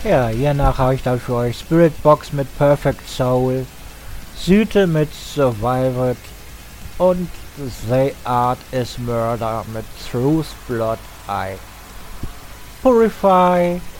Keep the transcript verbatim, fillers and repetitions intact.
Ja, hiernach habe ich da für euch Spirit Box mit Perfect Soul, Süte mit Survived und The Art is Murder mit Truth Blood Eye. Purify